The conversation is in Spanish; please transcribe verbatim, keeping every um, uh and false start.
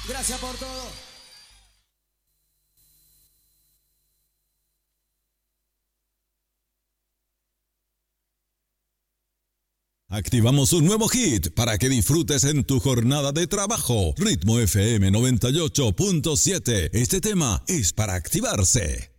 Gracias por todo. Activamos un nuevo hit para que disfrutes en tu jornada de trabajo. Ritmo F M noventa y ocho punto siete. Este tema es para activarse.